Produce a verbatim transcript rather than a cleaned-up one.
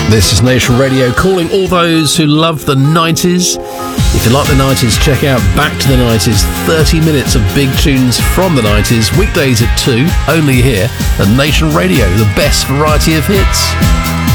This is Nation Radio, calling all those who love the nineties. If you like the nineties, check out Back to the nineties, thirty minutes of big tunes from the nineties, weekdays at two, only here at Nation Radio, the best variety of hits.